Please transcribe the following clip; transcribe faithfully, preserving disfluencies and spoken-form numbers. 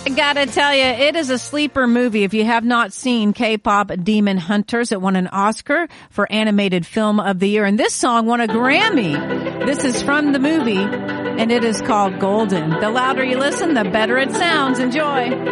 I gotta tell you, it is a sleeper movie. If you have not seen K-pop Demon Hunters, it won an Oscar for Animated Film of the Year. And this song won a Grammy. This is from the movie, and it is called Golden. The louder you listen, the better it sounds. Enjoy.